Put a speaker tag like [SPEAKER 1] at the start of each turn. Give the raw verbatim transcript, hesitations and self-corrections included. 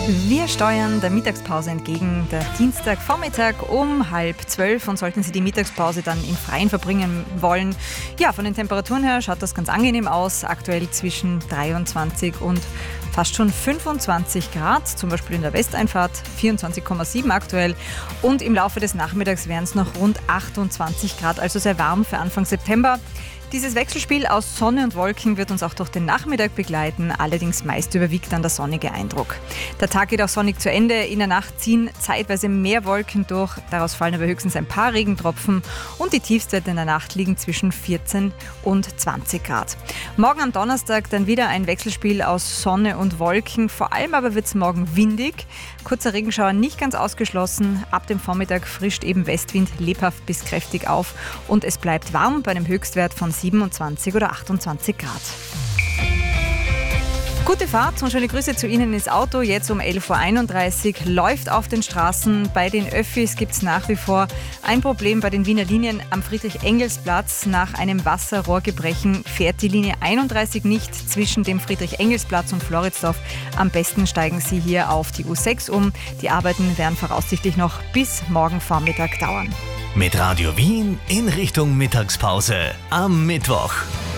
[SPEAKER 1] Wir steuern der Mittagspause entgegen. Der Dienstagvormittag um halb zwölf, und sollten Sie die Mittagspause dann im Freien verbringen wollen, ja, von den Temperaturen her schaut das ganz angenehm aus. Aktuell zwischen dreiundzwanzig und fast schon fünfundzwanzig Grad, zum Beispiel in der Westeinfahrt vierundzwanzig Komma sieben aktuell, und im Laufe des Nachmittags wären es noch rund achtundzwanzig Grad, also sehr warm für Anfang September. Dieses Wechselspiel aus Sonne und Wolken wird uns auch durch den Nachmittag begleiten, allerdings meist überwiegt dann der sonnige Eindruck. Der Tag geht auch sonnig zu Ende, in der Nacht ziehen zeitweise mehr Wolken durch, daraus fallen aber höchstens ein paar Regentropfen, und die Tiefstwerte in der Nacht liegen zwischen vierzehn und zwanzig Grad. Morgen am Donnerstag dann wieder ein Wechselspiel aus Sonne und Wolken, vor allem aber wird es morgen windig, kurzer Regenschauer nicht ganz ausgeschlossen, ab dem Vormittag frischt eben Westwind lebhaft bis kräftig auf und es bleibt warm bei einem Höchstwert von siebenundzwanzig oder achtundzwanzig Grad. Gute Fahrt und schöne Grüße zu Ihnen ins Auto. Jetzt um elf Uhr einunddreißig läuft auf den Straßen. Bei den Öffis gibt es nach wie vor ein Problem bei den Wiener Linien am Friedrich-Engels-Platz. Nach einem Wasserrohrgebrechen fährt die Linie einunddreißig nicht zwischen dem Friedrich-Engels-Platz und Floridsdorf. Am besten steigen Sie hier auf die U sechs um. Die Arbeiten werden voraussichtlich noch bis morgen Vormittag dauern.
[SPEAKER 2] Mit Radio Wien in Richtung Mittagspause am Mittwoch.